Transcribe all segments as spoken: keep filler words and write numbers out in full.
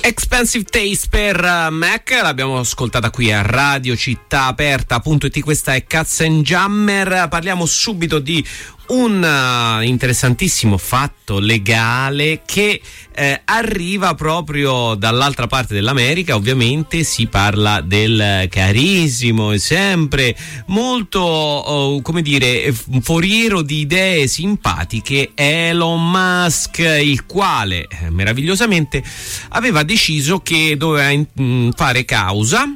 Expensive Taste per uh, Mac, l'abbiamo ascoltata qui a Radio Città Aperta punto it. Questa è Katzenjammer. Parliamo subito di un uh, interessantissimo fatto legale che eh, arriva proprio dall'altra parte dell'America. Ovviamente si parla del carissimo e sempre molto oh, come dire foriero di idee simpatiche Elon Musk, il quale eh, meravigliosamente aveva deciso che doveva in, mh, fare causa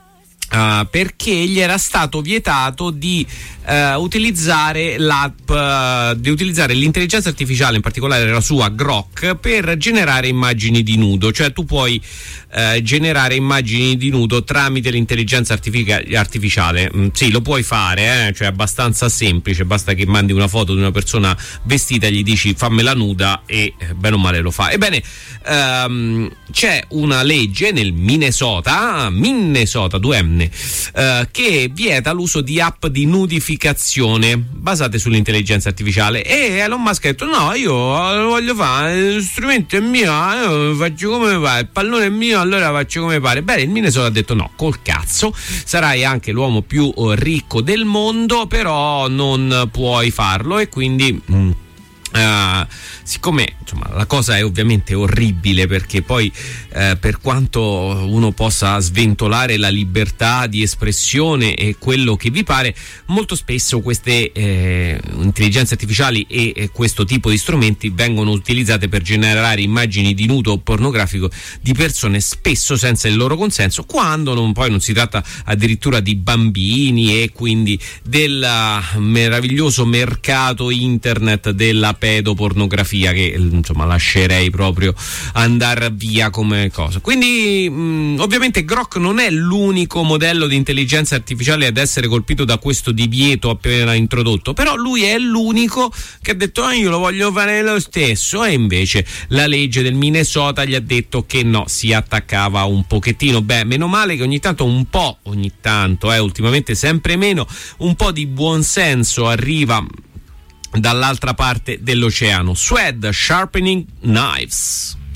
Uh, perché gli era stato vietato di uh, utilizzare l'app, uh, di utilizzare l'intelligenza artificiale, in particolare la sua Grok, per generare immagini di nudo. Cioè tu puoi uh, generare immagini di nudo tramite l'intelligenza artifica- artificiale. Mm, sì, lo puoi fare, eh? Cioè è abbastanza semplice, basta che mandi una foto di una persona vestita e gli dici fammela nuda e bene o male lo fa. Ebbene, um, c'è una legge nel Minnesota, Minnesota due M, Uh, che vieta l'uso di app di nudificazione basate sull'intelligenza artificiale, e Elon Musk ha detto no, io lo voglio fare, lo strumento è mio, io faccio come mi pare, il pallone è mio, allora faccio come mi pare. Bene, il Minnesota ha detto no, col cazzo, sarai anche l'uomo più uh, ricco del mondo, però non puoi farlo. E quindi mm, Uh, siccome insomma la cosa è ovviamente orribile, perché poi uh, per quanto uno possa sventolare la libertà di espressione e quello che vi pare, molto spesso queste eh, intelligenze artificiali e, e questo tipo di strumenti vengono utilizzate per generare immagini di nudo pornografico di persone, spesso senza il loro consenso, quando non, poi non si tratta addirittura di bambini, e quindi del uh, meraviglioso mercato internet della pedopornografia, che insomma lascerei proprio andare via come cosa. Quindi mh, ovviamente Grok non è l'unico modello di intelligenza artificiale ad essere colpito da questo divieto appena introdotto, però lui è l'unico che ha detto ah, io lo voglio fare lo stesso, e invece la legge del Minnesota gli ha detto che no, si attaccava un pochettino. Beh, meno male che ogni tanto un po', ogni tanto, eh, ultimamente sempre meno, un po' di buonsenso arriva dall'altra parte dell'oceano. Suede, Sharpening Knives.